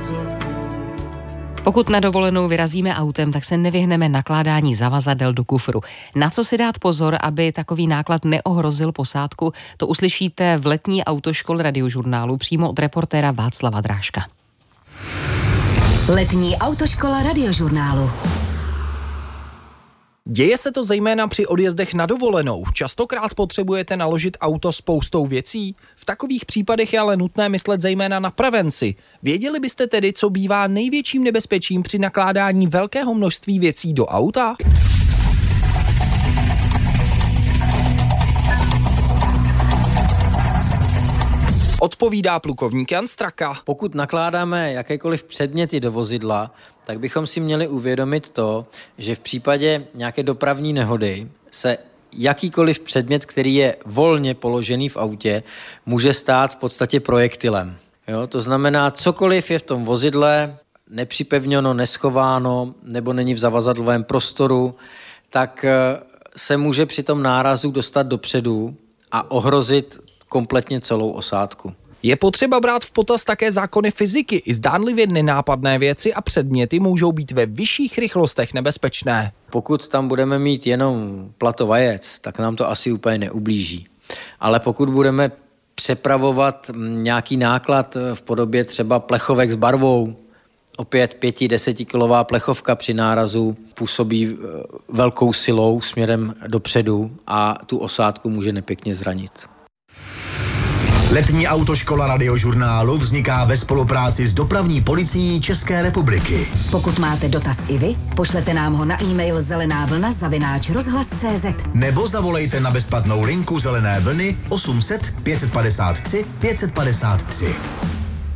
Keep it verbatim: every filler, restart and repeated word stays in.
Pokud na dovolenou vyrazíme autem, tak se nevyhneme nakládání zavazadel do kufru. Na co si dát pozor, aby takový náklad neohrozil posádku, to uslyšíte v letní autoškole Radiožurnálu přímo od reportéra Václava Drážka. Letní autoškola Radiožurnálu. Děje se to zejména při odjezdech na dovolenou. Častokrát potřebujete naložit auto spoustou věcí. V takových případech je ale nutné myslet zejména na prevenci. Věděli byste tedy, co bývá největším nebezpečím při nakládání velkého množství věcí do auta? Odpovídá plukovník Jan Straka. Pokud nakládáme jakékoliv předměty do vozidla, tak bychom si měli uvědomit to, že v případě nějaké dopravní nehody se jakýkoliv předmět, který je volně položený v autě, může stát v podstatě projektilem. Jo? To znamená, cokoliv je v tom vozidle nepřipevněno, neschováno nebo není v zavazadlovém prostoru, tak se může při tom nárazu dostat dopředu a ohrozit kompletně celou osádku. Je potřeba brát v potaz také zákony fyziky. I zdánlivě nenápadné věci a předměty můžou být ve vyšších rychlostech nebezpečné. Pokud tam budeme mít jenom plato vajec, tak nám to asi úplně neublíží. Ale pokud budeme přepravovat nějaký náklad v podobě třeba plechovek s barvou, opět pěti, desetikilová plechovka při nárazu působí velkou silou směrem dopředu a tu osádku může nepěkně zranit. Letní autoškola Radiožurnálu vzniká ve spolupráci s Dopravní policií České republiky. Pokud máte dotaz i vy, pošlete nám ho na e-mail zelená vlna zavináč rozhlas tečka cé zet. Nebo zavolejte na bezplatnou linku Zelené vlny osm set pět set padesát tři pět set padesát tři.